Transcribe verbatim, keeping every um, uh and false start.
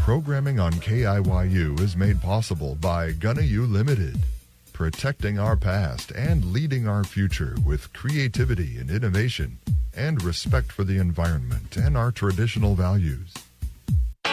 Programming on K I Y U is made possible by Gonna U Limited, protecting our past and leading our future with creativity and innovation and respect for the environment and our traditional values.